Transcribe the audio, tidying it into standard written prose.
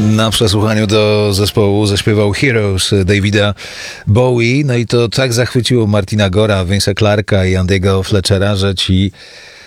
Na przesłuchaniu do zespołu zaśpiewał Heroes Davida Bowie. No i to tak zachwyciło Martina Gora, Vince'a Clarka i Andy'ego Fletchera, że ci